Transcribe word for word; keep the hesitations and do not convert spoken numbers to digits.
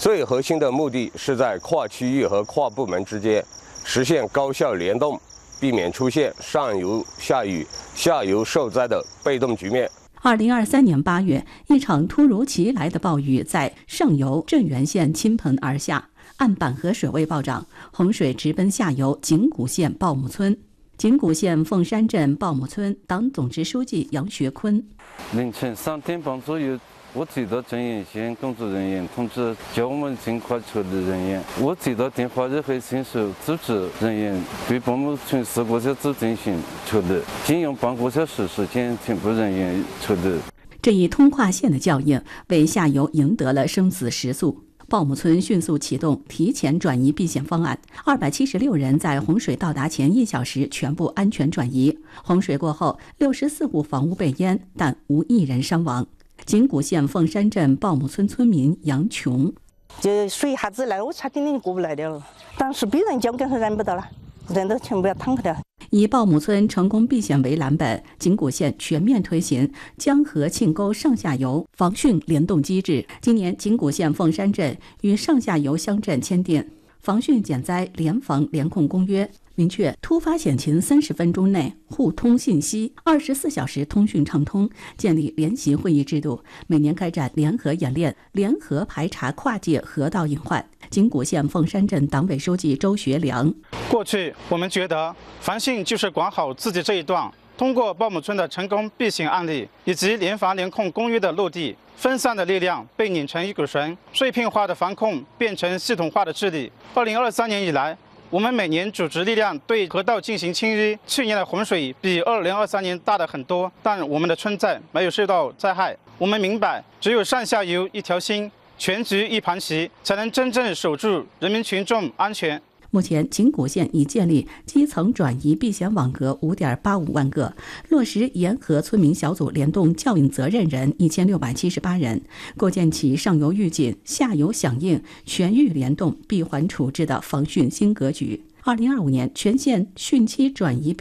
最核心的目的是在跨区域和跨部门之间实现高效联动，避免出现上游下雨、下游受灾的被动局面。 二零二三年八月，一场突如其来的暴雨在上游镇原县倾盆而下，岸板河水位暴涨，洪水直奔下游景谷县鲍母村。景谷县凤山镇鲍母村党总支书记杨学坤： 凌晨三点半左右，我接到镇原县工作人员通知，叫我们尽快撤离人员。我接到电话热线信息，组织人员对鲍母村四个小组进行撤离，仅用半个小时时间，全部人员撤离。 这一通跨线的效应，为下游赢得了生死时速。鲍母村迅速启动提前转移避险方案，二百七十六人在洪水到达前一小时全部安全转移。洪水过后，六十四户房屋被淹，但无一人伤亡。景谷县凤山镇鲍母村村民杨琼： 这水一下子来，我差点点过不来了。当时别人浇根是忍不到了，人都全部要躺下了。 以鲍母村成功避险为蓝本，景谷县全面推行江河沁沟上下游防汛联动机制。今年，景谷县凤山镇与上下游乡镇签订防汛减灾联防联控公约，明确突发险情三十分钟内互通信息，二十四小时通讯畅通，建立联席会议制度，每年开展联合演练，联合排查跨界河道隐患。景谷县凤山镇党委书记周学良： 过去我们觉得防汛就是管好自己这一段，通过鲍母村的成功避险案例以及联防联控公约的落地，分散的力量被拧成一股绳，碎片化的防控变成系统化的治理。二零二三年以来，我们每年组织力量对河道进行清淤。去年的洪水比二零二三年大的很多，但我们的村寨没有受到灾害。我们明白，只有上下游一条心，全局一盘棋，才能真正守住人民群众安全。 目前，景谷县已建立基层转移避险网格五点八五万个，落实沿河村民小组联动教育责任人一千六百七十八人，构建起上游预警、下游响应、全域联动、闭环处置的防汛新格局。二零二五年全县汛期转移